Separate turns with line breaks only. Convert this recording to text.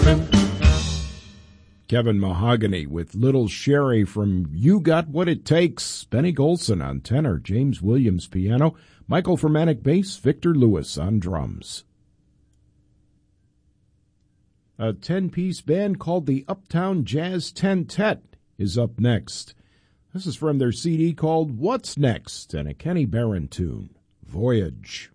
Kevin Mahogany with Little Sherry from You Got What It Takes. Benny Golson on tenor, James Williams piano, Michael Fermanic bass, Victor Lewis on drums. A 10-piece band called the Uptown Jazz Tentet is up next. This is from their CD called What's Next and a Kenny Barron tune, Voyage.